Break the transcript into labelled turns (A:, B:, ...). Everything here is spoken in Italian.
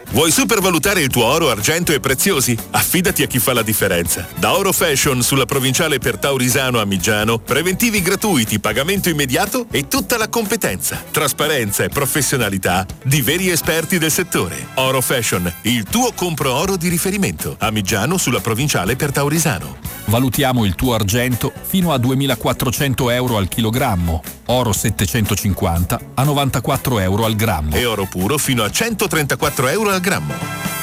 A: Vuoi supervalutare il tuo oro, argento e preziosi? Affidati a chi fa la differenza. Da Oro Fashion sulla provinciale per Taurisano a Migiano, preventivi gratuiti, pagamento immediato e tutta la competenza, trasparenza e professionalità di veri esperti del settore. Oro Fashion, il tuo compro oro di riferimento. A Migiano sulla provinciale per Taurisano.
B: Valutiamo il tuo argento fino a 2.400 euro al chilogrammo, oro 750 a 94 euro al grammo
A: e oro puro fino a 134 euro al grammo.